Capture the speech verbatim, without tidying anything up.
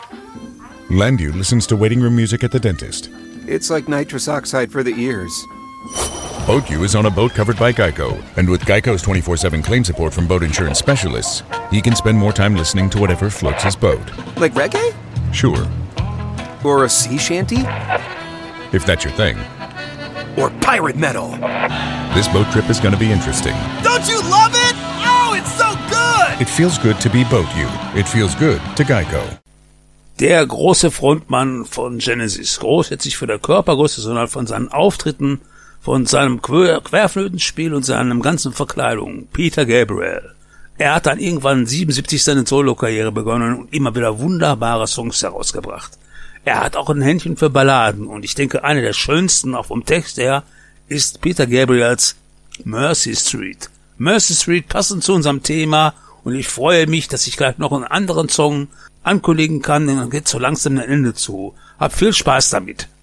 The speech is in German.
Landu listens to waiting room music at the dentist. It's like nitrous oxide for the ears. Boat U is on a boat covered by Geico. And with Geico's twenty-four seven claim support from boat insurance specialists, he can spend more time listening to whatever floats his boat. Like reggae? Sure. Or a sea shanty? If that's your thing. Or pirate metal. This boat trip is going to be interesting. Don't you love it? Oh, it's so good! It feels good to be Boat U. It feels good to Geico. Der große Frontmann von Genesis, groß jetzt nicht von der Körpergröße, sondern von seinen Auftritten, von seinem Quer- Querflötenspiel und seinem ganzen Verkleidung, Peter Gabriel. Er hat dann irgendwann siebenundsiebzig seine Solo-Karriere begonnen und immer wieder wunderbare Songs herausgebracht. Er hat auch ein Händchen für Balladen und ich denke, eine der schönsten, auch vom Text her, ist Peter Gabriels Mercy Street. Mercy Street passend zu unserem Thema und ich freue mich, dass ich gleich noch einen anderen Song ankündigen kann, denn dann geht so langsam ein Ende zu. Hab viel Spaß damit.